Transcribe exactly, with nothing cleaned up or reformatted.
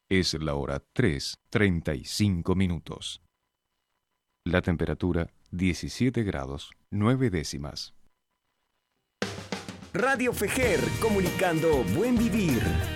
Es la hora tres, treinta y cinco minutos. La temperatura diecisiete grados, nueve décimas. Radio Fejer, comunicando buen vivir.